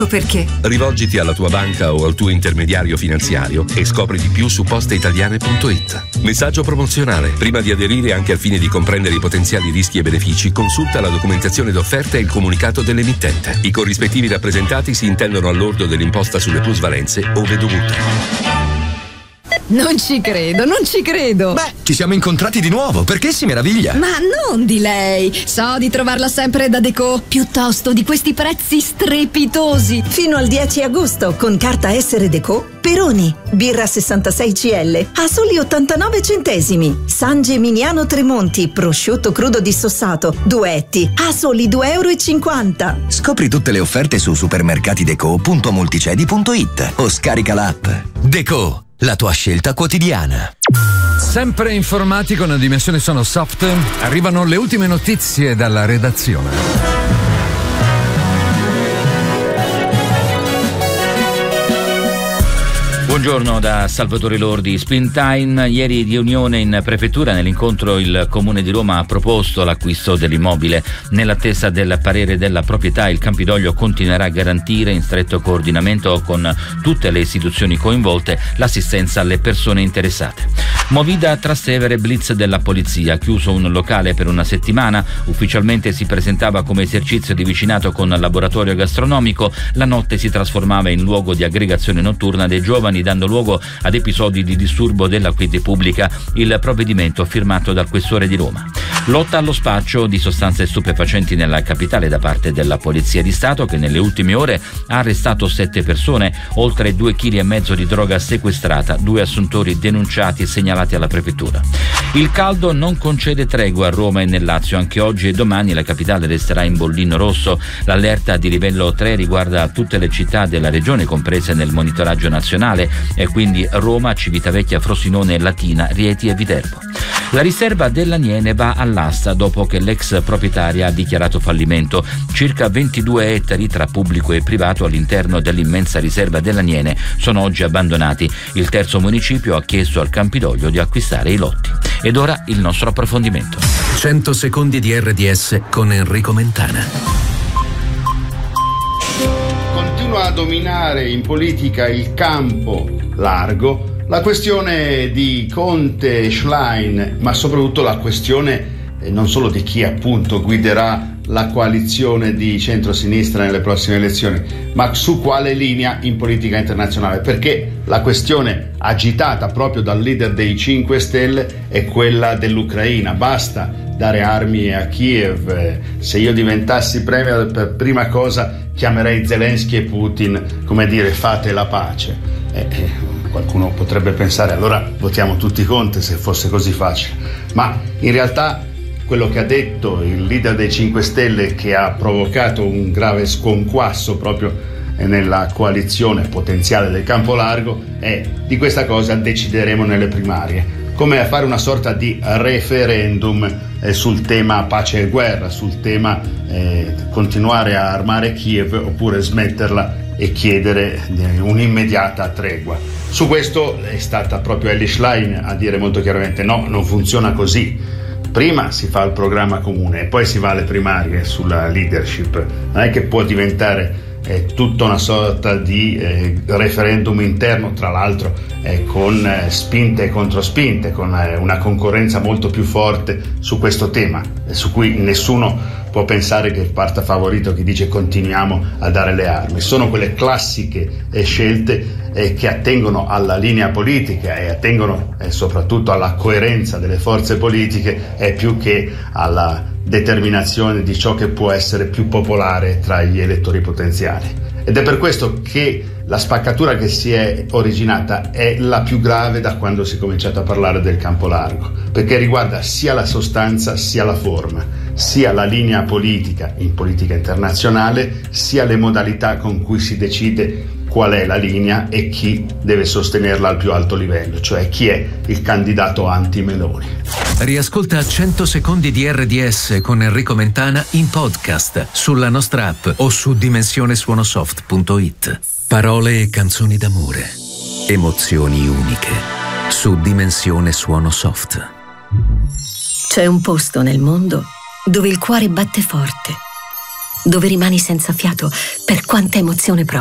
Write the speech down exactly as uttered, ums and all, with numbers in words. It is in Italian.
Perché? Rivolgiti alla tua banca o al tuo intermediario finanziario e scopri di più su posteitaliane punto it. Messaggio promozionale. Prima di aderire, anche al fine di comprendere i potenziali rischi e benefici, consulta la documentazione d'offerta e il comunicato dell'emittente. I corrispettivi rappresentati si intendono al lordo dell'imposta sulle plusvalenze ove dovuto. Non ci credo, non ci credo. Beh, ci siamo incontrati di nuovo, perché si meraviglia? Ma non di lei. So di trovarla sempre da Deco, piuttosto di questi prezzi strepitosi. Fino al dieci agosto, con carta essere Deco, Peroni, birra sessantasei centilitri a soli ottantanove centesimi. San Geminiano Tremonti, prosciutto crudo dissossato, duetti, a soli due e cinquanta euro. Scopri tutte le offerte su supermercatideco punto multicedi punto it o scarica l'app. Deco, la tua scelta quotidiana. Sempre informati con la dimensione Sonosoft, arrivano le ultime notizie dalla redazione. Buongiorno da Salvatore Lordi. Sprint time, ieri riunione in prefettura. Nell'incontro il Comune di Roma ha proposto l'acquisto dell'immobile. Nell'attesa del parere della proprietà, il Campidoglio continuerà a garantire, in stretto coordinamento con tutte le istituzioni coinvolte, l'assistenza alle persone interessate. Movida a Trastevere, blitz della polizia. Chiuso un locale per una settimana, ufficialmente si presentava come esercizio di vicinato con laboratorio gastronomico. La notte si trasformava in luogo di aggregazione notturna dei giovani, dando luogo ad episodi di disturbo della quiete pubblica. Il provvedimento firmato dal questore di Roma. Lotta allo spaccio di sostanze stupefacenti nella capitale da parte della Polizia di Stato, che nelle ultime ore ha arrestato sette persone, oltre due chili e mezzo di droga sequestrata, due assuntori denunciati e segnalati alla prefettura. Il caldo non concede tregua a Roma e nel Lazio. Anche oggi e domani la capitale resterà in bollino rosso. L'allerta di livello tre riguarda tutte le città della regione comprese nel monitoraggio nazionale, e quindi Roma, Civitavecchia, Frosinone, Latina, Rieti e Viterbo. La riserva dell'Aniene va all'asta dopo che l'ex proprietaria ha dichiarato fallimento. Circa ventidue ettari tra pubblico e privato all'interno dell'immensa riserva dell'Aniene sono oggi abbandonati. Il terzo municipio ha chiesto al Campidoglio di acquistare i lotti. Ed ora il nostro approfondimento. cento secondi di R D S con Enrico Mentana. Continua a dominare in politica il campo largo la questione di Conte e Schlein, ma soprattutto la questione eh, non solo di chi appunto guiderà la coalizione di centrosinistra nelle prossime elezioni, ma su quale linea in politica internazionale, perché la questione agitata proprio dal leader dei cinque Stelle è quella dell'Ucraina. Basta dare armi a Kiev. Se io diventassi premier, per prima cosa chiamerei Zelensky e Putin, come dire, fate la pace. Eh, eh, qualcuno potrebbe pensare, allora votiamo tutti Conte se fosse così facile, ma in realtà quello che ha detto il leader dei cinque Stelle, che ha provocato un grave sconquasso proprio nella coalizione potenziale del campo largo, è: di questa cosa decideremo nelle primarie, come a fare una sorta di referendum eh, sul tema pace e guerra, sul tema eh, continuare a armare Kiev oppure smetterla e chiedere un'immediata tregua. Su questo è stata proprio Elly Schlein a dire molto chiaramente: no, non funziona così. Prima si fa il programma comune e poi si va alle primarie sulla leadership. Non è che può diventare eh, tutta una sorta di eh, referendum interno, tra l'altro eh, con eh, spinte e controspinte, con eh, una concorrenza molto più forte su questo tema, eh, su cui nessuno può pensare che parta favorito chi dice continuiamo a dare le armi. Sono quelle classiche eh, scelte eh, che attengono alla linea politica e attengono eh, soprattutto alla coerenza delle forze politiche, eh, più che alla determinazione di ciò che può essere più popolare tra gli elettori potenziali. Ed è per questo che la spaccatura che si è originata è la più grave da quando si è cominciato a parlare del campo largo, perché riguarda sia la sostanza sia la forma, sia la linea politica in politica internazionale, sia le modalità con cui si decide qual è la linea e chi deve sostenerla al più alto livello, cioè chi è il candidato anti-Meloni. Riascolta cento secondi di R D S con Enrico Mentana in podcast sulla nostra app o su dimensione suonosoft punto it. Parole e canzoni d'amore, emozioni uniche, su Dimensione Suonosoft. C'è un posto nel mondo dove il cuore batte forte, dove rimani senza fiato per quanta emozione provi.